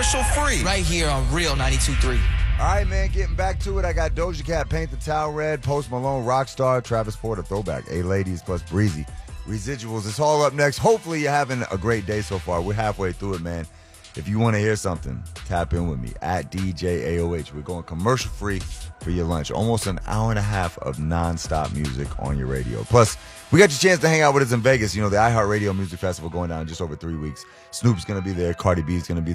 commercial free. Right here on Real 92.3. All right, man, getting back to it. I got Doja Cat, Paint the Town Red, Post Malone, Rockstar, Travis Porter, Throwback, A-Ladies plus Breezy. Residuals. It's all up next. Hopefully you're having a great day so far. We're halfway through it, man. If you want to hear something, tap in with me at DJ AOH. We're going commercial free for your lunch. Almost an hour and a half of nonstop music on your radio. Plus, we got your chance to hang out with us in Vegas. You know, the iHeartRadio Music Festival going down in just over 3 weeks. Snoop's going to be there. Cardi B's going to be